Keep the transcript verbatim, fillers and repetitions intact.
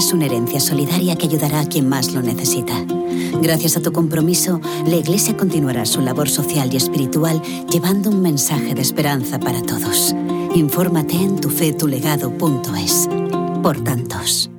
dejas una herencia solidaria que ayudará a quien más lo necesita. Gracias a tu compromiso, la Iglesia continuará su labor social y espiritual llevando un mensaje de esperanza para todos. Infórmate en tufetulegado punto es. Por tantos.